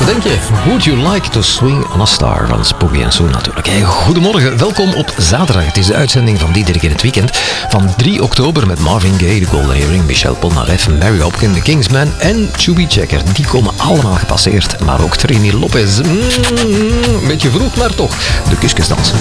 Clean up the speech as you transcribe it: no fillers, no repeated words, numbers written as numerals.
Wat denk je? Would you like to swing on a star van Spooky & Sue natuurlijk. Hey, goedemorgen, welkom op zaterdag. Het is de uitzending van Diederik in het weekend. Van 3 oktober met Marvin Gaye, The Golden Earring, Michel Polnareff, Mary Hopkin, The Kingsman en Chubby Checker. Die komen allemaal gepasseerd. Maar ook Trini Lopez. Een beetje vroeg, maar toch. De kusjesdansen.